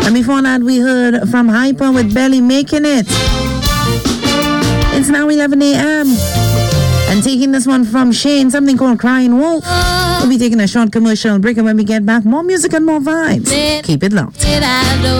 And before that, we heard from Hyper with Belly Making It. It's now 11 a.m. And taking this one from Shane, something called Crying Wolf. We'll be taking a short commercial break, and when we get back, more music and more vibes. Keep it locked.